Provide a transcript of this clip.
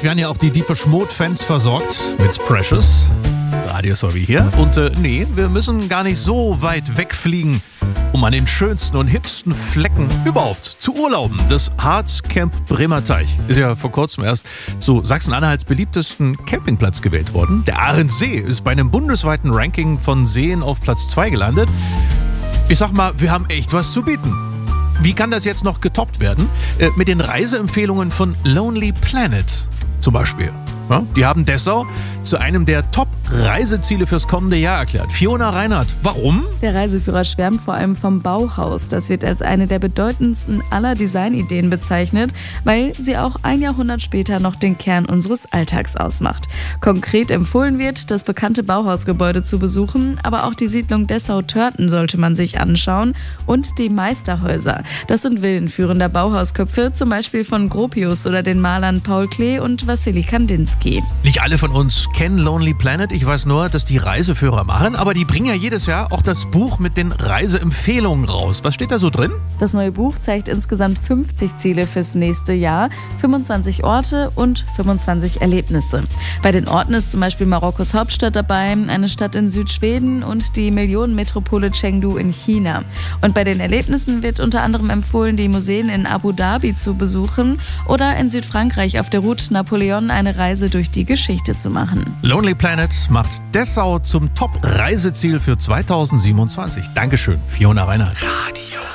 werden ja auch die Deepesh Mode-Fans versorgt mit Precious. Radio Solvi hier. Und nee, wir müssen gar nicht so weit wegfliegen, um an den schönsten und hipsten Flecken überhaupt zu urlauben. Das Harz-Camp Bremer Teich ist ja vor kurzem erst zu Sachsen-Anhalts beliebtesten Campingplatz gewählt worden. Der Ahrensee ist bei einem bundesweiten Ranking von Seen auf Platz 2 gelandet. Ich sag mal, wir haben echt was zu bieten. Wie kann das jetzt noch getoppt werden? Mit den Reiseempfehlungen von Lonely Planet zum Beispiel. Ja, die haben Dessau zu einem der Top-Reiseziele fürs kommende Jahr erklärt. Fiona Reinhardt, warum? Der Reiseführer schwärmt vor allem vom Bauhaus. Das wird als eine der bedeutendsten aller Designideen bezeichnet, weil sie auch ein Jahrhundert später noch den Kern unseres Alltags ausmacht. Konkret empfohlen wird, das bekannte Bauhausgebäude zu besuchen, aber auch die Siedlung Dessau-Törten sollte man sich anschauen und die Meisterhäuser. Das sind Villen führender Bauhausköpfe, zum Beispiel von Gropius oder den Malern Paul Klee und Wassily Kandinsky. Nicht alle von uns kennen Lonely Planet. Ich weiß nur, dass die Reiseführer machen, aber die bringen ja jedes Jahr auch das Buch mit den Reiseempfehlungen raus. Was steht da so drin? Das neue Buch zeigt insgesamt 50 Ziele fürs nächste Jahr, 25 Orte und 25 Erlebnisse. Bei den Orten ist zum Beispiel Marokkos Hauptstadt dabei, eine Stadt in Südschweden und die Millionenmetropole Chengdu in China. Und bei den Erlebnissen wird unter anderem empfohlen, die Museen in Abu Dhabi zu besuchen oder in Südfrankreich auf der Route Napoleon eine Reise durch die Geschichte zu machen. Lonely Planet macht Dessau zum Top-Reiseziel für 2027. Dankeschön, Fiona Reinhardt.